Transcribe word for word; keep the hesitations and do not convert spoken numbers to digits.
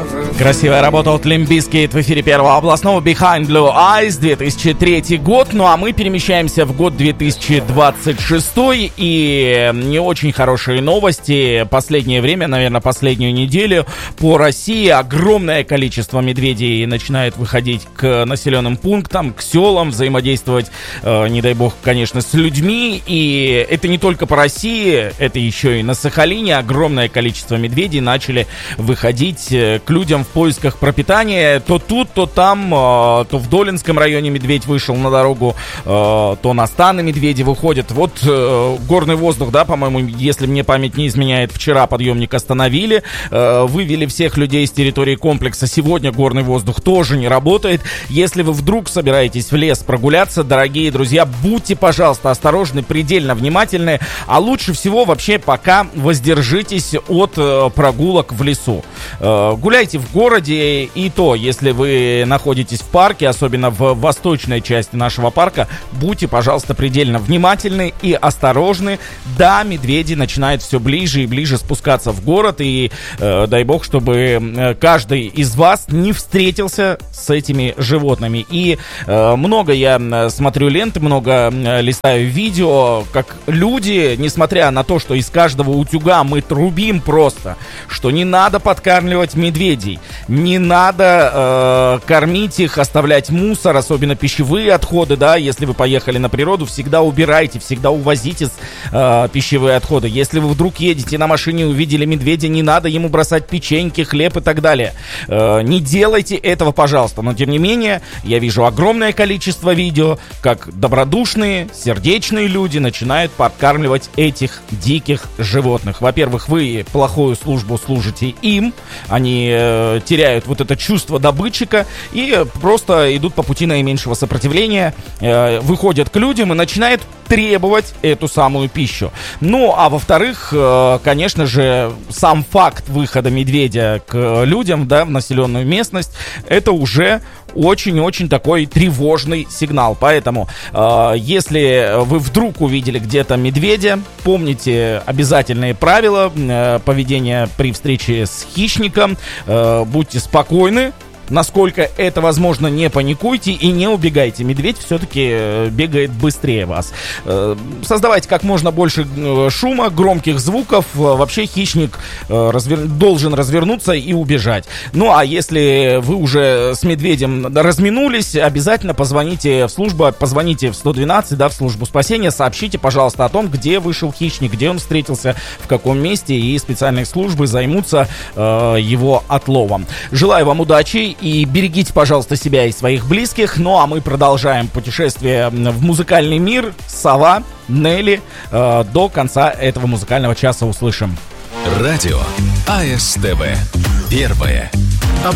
Красивая работа от Limp Bizkit в эфире первого областного Behind Blue Eyes, две тысячи третий год. Ну а мы перемещаемся в год две тысячи двадцать шестой. И не очень хорошие новости. Последнее время, наверное, последнюю неделю по России огромное количество медведей начинает выходить к населенным пунктам, к селам, взаимодействовать, э, не дай бог, конечно, с людьми. И это не только по России, это еще и на Сахалине. Огромное количество медведей начали выходить к людям в поисках пропитания. То тут, то там, то в Долинском районе медведь вышел на дорогу, то на станы медведи выходят. Вот горный воздух, да, по-моему, если мне память не изменяет, вчера подъемник остановили, вывели всех людей с территории комплекса. Сегодня горный воздух тоже не работает. Если вы вдруг собираетесь в лес прогуляться, дорогие друзья, будьте, пожалуйста, осторожны, предельно внимательны, а лучше всего вообще пока воздержитесь от прогулок в лесу. Гуляйте в городе, и то, если вы находитесь в парке, особенно в восточной части нашего парка, будьте, пожалуйста, предельно внимательны и осторожны. Да, медведи начинают все ближе и ближе спускаться в город, и э, дай бог, чтобы каждый из вас не встретился с этими животными. И э, много я смотрю ленты, много листаю видео, как люди, несмотря на то, что из каждого утюга мы трубим просто, что не надо подкармливать медведей, не надо э, кормить их, оставлять мусор, особенно пищевые отходы, да, если вы поехали на природу, всегда убирайте, всегда увозите э, пищевые отходы. Если вы вдруг едете на машине и увидели медведя, не надо ему бросать печеньки, хлеб и так далее. Э, не делайте этого, пожалуйста. Но, тем не менее, я вижу огромное количество видео, как добродушные, сердечные люди начинают подкармливать этих диких животных. Во-первых, вы плохую службу служите им, они э, теряют вот это чувство добытчика и просто идут по пути наименьшего сопротивления, э, выходят к людям и начинают требовать эту самую пищу. Ну, а во-вторых, э, конечно же, сам факт выхода медведя к людям, да, в населенную местность, это уже очень-очень такой тревожный сигнал. Поэтому, э, если вы вдруг увидели где-то медведя, помните обязательные правила э, поведения при встрече с хищником. Э, будьте спокойны. Насколько это возможно, не паникуйте и не убегайте. Медведь все-таки бегает быстрее вас. Создавайте как можно больше шума, громких звуков. Вообще хищник развер... должен развернуться и убежать. Ну а если вы уже с медведем разминулись, обязательно позвоните в службу, позвоните в сто двенадцать, да, в службу спасения. Сообщите, пожалуйста, о том, где вышел хищник, где он встретился, в каком месте, и специальные службы займутся э, его отловом. Желаю вам удачи. И берегите, пожалуйста, себя и своих близких. Ну, а мы продолжаем путешествие в музыкальный мир. Сова, Нелли. Э, до конца этого музыкального часа услышим. Радио АСТВ. Первое